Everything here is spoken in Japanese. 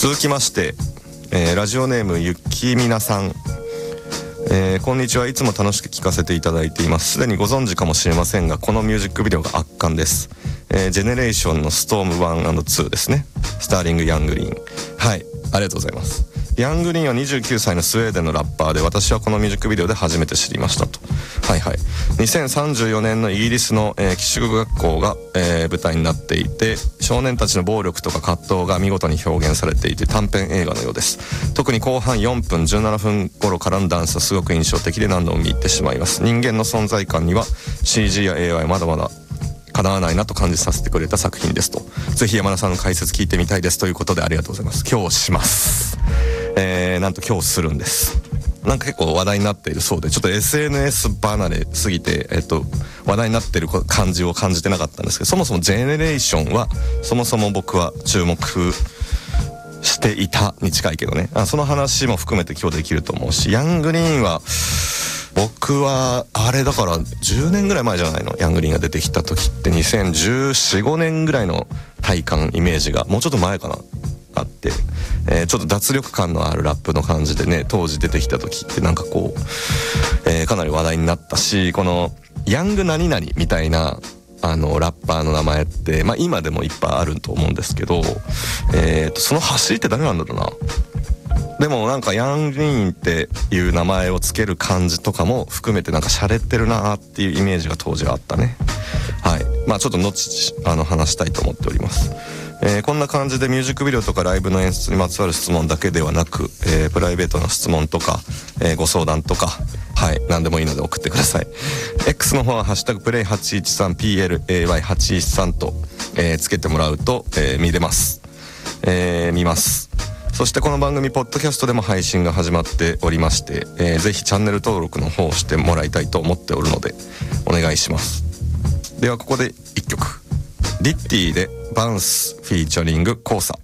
続きまして、ラジオネームゆきみなさん、こんにちは。いつも楽しく聞かせていただいています。すでにご存知かもしれませんが、このミュージックビデオが圧巻です。ジェネレーションのストーム 1&2 ですね。スターリング・ヤングリーン。はい、ありがとうございます。ヤングリーンは29歳のスウェーデンのラッパーで、私はこのミュージックビデオで初めて知りましたと。はいはい。2034年のイギリスの、寄宿学校が、舞台になっていて、少年たちの暴力とか葛藤が見事に表現されていて、短編映画のようです。特に後半4分17分頃からのダンスはすごく印象的で何度も見入ってしまいます。人間の存在感には CG や AI はまだまだかなわないなと感じさせてくれた作品ですと。ぜひ山田さんの解説聞いてみたいですということで、ありがとうございます。今日します。なんと今日するんです。なんか結構話題になっているそうで、ちょっと SNS 離れすぎて、話題になっている感じを感じてなかったんですけど、そもそもジェネレーションはそもそも僕は注目していたに近いけどね、その話も含めて今日できると思うし、ヤングリーンは僕はあれだから10年ぐらい前じゃないの、ヤングリーンが出てきた時って2014、15年ぐらいの体感イメージがもうちょっと前かなあって、ちょっと脱力感のあるラップの感じでね、当時出てきた時ってなんかこう、かなり話題になったし、このヤング何々みたいなラッパーの名前って、今でもいっぱいあると思うんですけど、その走りって誰なんだろうな。でもなんかヤングリーンっていう名前をつける感じとかも含めてなんか洒落てるなっていうイメージが当時はあったね。はい。ちょっと後話したいと思っております。こんな感じでミュージックビデオとかライブの演出にまつわる質問だけではなく、プライベートな質問とか、ご相談とか、はい、何でもいいので送ってください。X の方はハッシュタグプレイ813 PLAY813 と、つけてもらうと、見れます。見ます。そしてこの番組ポッドキャストでも配信が始まっておりまして、ぜひチャンネル登録の方をしてもらいたいと思っておるのでお願いします。ではここで1曲、リッティでバウンスフィーチャリングコーサ。